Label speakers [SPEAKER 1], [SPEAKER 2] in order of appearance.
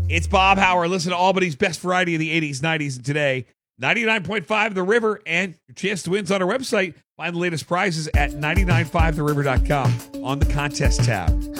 [SPEAKER 1] It's Bob Howard. Listen to Albany's best variety of the 80s, 90s, and today. 99.5 The River, and your chance to win's on our website. Find the latest prizes at 995theriver.com on the contest tab.